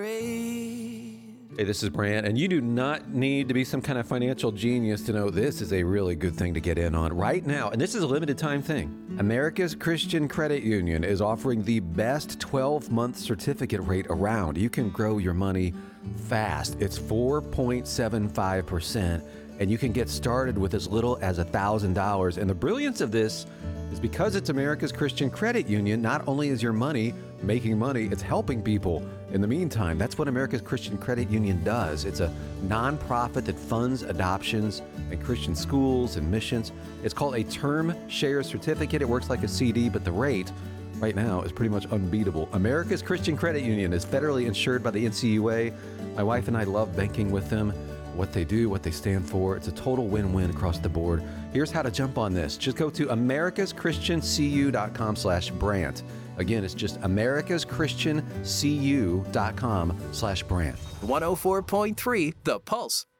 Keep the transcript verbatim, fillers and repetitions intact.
Hey, this is Brant, and you do not need to be some kind of financial genius to know this is a really good thing to get in on right now. And this is a limited time thing. America's Christian Credit Union is offering the best twelve-month certificate rate around. You can grow your money fast. It's four point seven five percent, and you can get started with as little as one thousand dollars. And the brilliance of this is because it's America's Christian Credit Union, not only is your money making money, it's helping people in the meantime. That's what America's Christian Credit Union does. It's a nonprofit that funds adoptions and Christian schools and missions. It's called a term share certificate. It works like a C D, but the rate right now is pretty much unbeatable. America's Christian Credit Union is federally insured by the N C U A. My wife and I love banking with them. What they do, what they stand for. It's a total win-win across the board. Here's how to jump on this. Just go to americaschristiancu.com slash Brant. Again, it's just americaschristiancu.com slash Brant. one oh four point three The Pulse.